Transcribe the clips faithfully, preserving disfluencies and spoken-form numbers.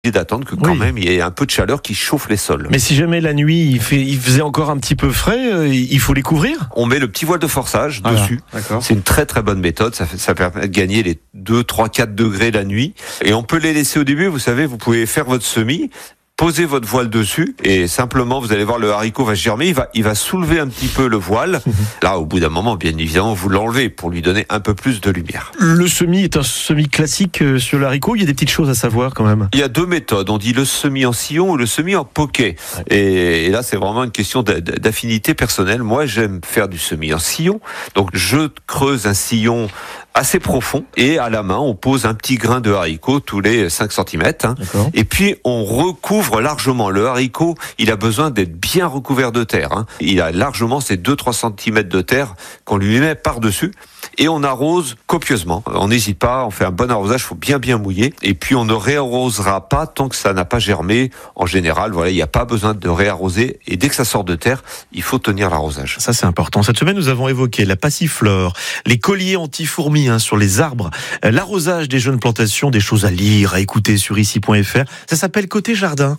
d'attendre que quand Oui. même il y ait un peu de chaleur qui chauffe les sols. Mais si jamais la nuit il, fait, il faisait encore un petit peu frais, euh, il faut les couvrir ? On met le petit voile de forçage Voilà. dessus. D'accord. C'est une très très bonne méthode, ça, fait, ça permet de gagner les deux, trois, quatre degrés la nuit. Et on peut les laisser au début, vous savez, vous pouvez faire votre semis, posez votre voile dessus et simplement vous allez voir le haricot va germer, il va, il va soulever un petit peu le voile. Là au bout d'un moment bien évidemment vous l'enlevez pour lui donner un peu plus de lumière. Le semis est un semis classique euh, sur l'haricot, il y a des petites choses à savoir quand même. Il y a deux méthodes, on dit le semis en sillon ou le semis en poquet. Et, et là c'est vraiment une question d'a- d'affinité personnelle. Moi j'aime faire du semis en sillon, donc je creuse un sillon assez profond et à la main on pose un petit grain de haricot tous les cinq centimètres hein. Et puis on recouvre largement le haricot, il a besoin d'être bien recouvert de terre hein. Il a largement ces deux à trois centimètres de terre qu'on lui met par-dessus et on arrose copieusement. On n'hésite pas, on fait un bon arrosage, il faut bien bien mouiller et puis on ne réarrosera pas tant que ça n'a pas germé. En général, voilà, il n'y a pas besoin de réarroser et dès que ça sort de terre, il faut tenir l'arrosage. Ça c'est important. Cette semaine nous avons évoqué la passiflore, les colliers anti-fourmis hein, sur les arbres, euh, l'arrosage des jeunes plantations, des choses à lire, à écouter sur ici point f r. Ça s'appelle Côté Jardin.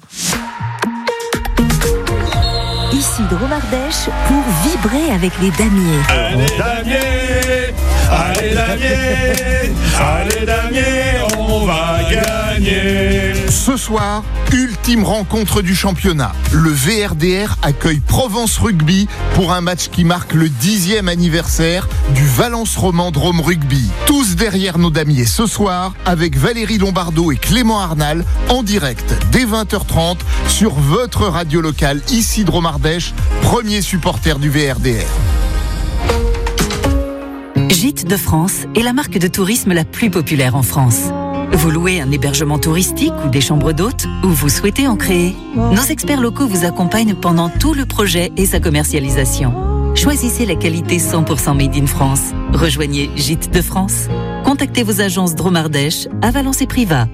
Ici de Romardèche pour vibrer avec les damiers. Allez damier, allez damier, allez damier, on va gagner. Ce soir, ultime rencontre du championnat. Le V R D R accueille Provence Rugby pour un match qui marque le dixième anniversaire du Valence Roman Drôme Rugby. Tous derrière nos damiers ce soir avec Valérie Lombardo et Clément Arnal en direct dès vingt heures trente sur votre radio locale ici de Romardèche, premier supporter du V R D R. Gîtes de France est la marque de tourisme la plus populaire en France. Vous louez un hébergement touristique ou des chambres d'hôtes ou vous souhaitez en créer? Nos experts locaux vous accompagnent pendant tout le projet et sa commercialisation. Choisissez la qualité cent pour cent made in France. Rejoignez Gîtes de France. Contactez vos agences Dromardèche à Valence et Privas.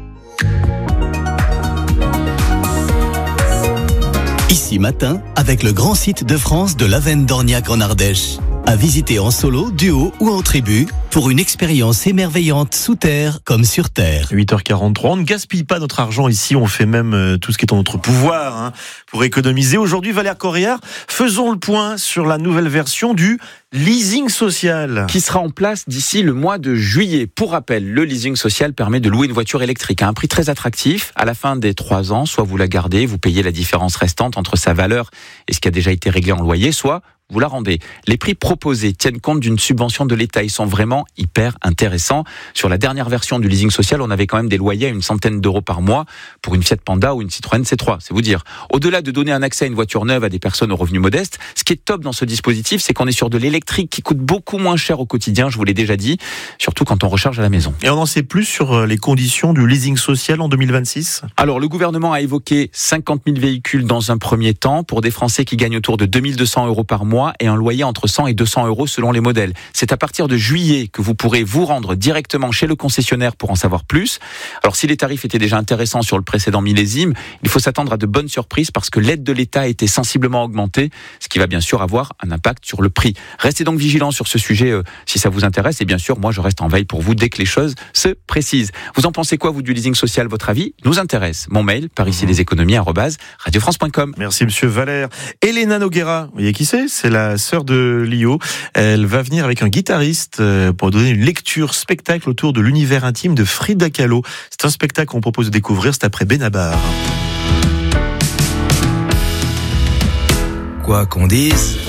Ici matin, avec le grand site de France de l'Avenne d'Orniac en Ardèche. À visiter en solo, duo ou en tribu pour une expérience émerveillante sous terre comme sur terre. huit heures quarante-trois, on ne gaspille pas notre argent ici, on fait même euh, tout ce qui est en notre pouvoir hein, pour économiser. Aujourd'hui, Valère Corrière, faisons le point sur la nouvelle version du leasing social. Qui sera en place d'ici le mois de juillet. Pour rappel, le leasing social permet de louer une voiture électrique à un prix très attractif. À la fin des trois ans, soit vous la gardez, vous payez la différence restante entre sa valeur et ce qui a déjà été réglé en loyer, soit vous la rendez. Les prix proposés tiennent compte d'une subvention de l'État. Ils sont vraiment hyper intéressants. Sur la dernière version du leasing social, on avait quand même des loyers à une centaine d'euros par mois pour une Fiat Panda ou une Citroën C trois, c'est vous dire. Au-delà de donner un accès à une voiture neuve à des personnes aux revenus modestes, ce qui est top dans ce dispositif, c'est qu'on est sur de l'électrique qui coûte beaucoup moins cher au quotidien, je vous l'ai déjà dit, surtout quand on recharge à la maison. Et on en sait plus sur les conditions du leasing social en deux mille vingt-six ? Alors, le gouvernement a évoqué cinquante mille véhicules dans un premier temps pour des Français qui gagnent autour de deux mille deux cents euros par mois et un loyer entre cent et deux cents euros selon les modèles. C'est à partir de juillet que vous pourrez vous rendre directement chez le concessionnaire pour en savoir plus. Alors si les tarifs étaient déjà intéressants sur le précédent millésime, il faut s'attendre à de bonnes surprises parce que l'aide de l'État a été sensiblement augmentée, ce qui va bien sûr avoir un impact sur le prix. Restez donc vigilants sur ce sujet euh, si ça vous intéresse et bien sûr moi je reste en veille pour vous dès que les choses se précisent. Vous en pensez quoi vous du leasing social? Votre avis nous intéresse. Mon mail par ici les économies arobase radio france point com. Merci monsieur Valère. Elena Noguera, vous voyez qui c'est? C'est la sœur de Lio. Elle va venir avec un guitariste pour donner une lecture spectacle autour de l'univers intime de Frida Kahlo. C'est un spectacle qu'on propose de découvrir, c'est après Benabar. Quoi qu'on dise